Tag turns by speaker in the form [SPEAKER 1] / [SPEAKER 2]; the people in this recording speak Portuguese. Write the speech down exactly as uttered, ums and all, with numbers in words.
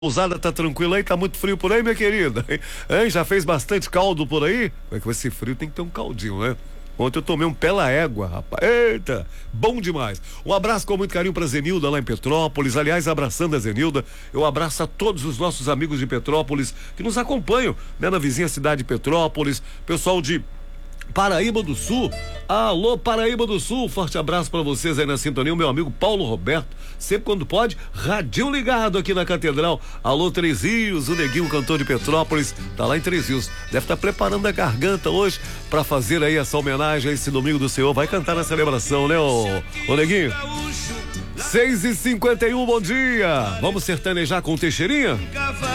[SPEAKER 1] Pousada tá tranquila aí? Tá muito frio por aí, minha querida? Hein? Já fez bastante caldo por aí? É que esse frio tem que ter um caldinho, né? Ontem eu tomei um pela égua, rapaz. Eita, bom demais. Um abraço com muito carinho pra Zenilda lá em Petrópolis. Aliás, abraçando a Zenilda, eu abraço a todos os nossos amigos de Petrópolis que nos acompanham, né, na vizinha cidade de Petrópolis. Pessoal de Paraíba do Sul, alô Paraíba do Sul, forte abraço pra vocês aí na sintonia, o meu amigo Paulo Roberto, sempre quando pode, radinho ligado aqui na Catedral. Alô Três Rios, o Neguinho, cantor de Petrópolis, tá lá em Três Rios, deve estar tá preparando a garganta hoje pra fazer aí essa homenagem a esse domingo do Senhor, vai cantar na celebração, né, ô, ô Neguinho? seis e cinquenta e um, bom dia, vamos sertanejar com o Teixeirinha?